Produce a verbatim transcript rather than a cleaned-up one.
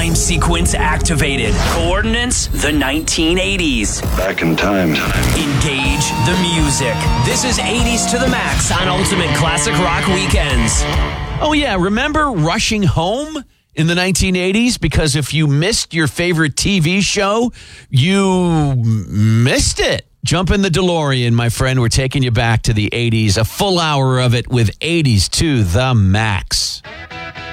Time sequence activated. Coordinates, the nineteen eighties. Back in time. Engage the music. This is eighties to the max on Ultimate Classic Rock Weekends. Oh, yeah. Remember rushing home in the nineteen eighties? Because if you missed your favorite T V show, you missed it. Jump in the DeLorean, my friend. We're taking you back to the eighties. A full hour of it with eighties to the max.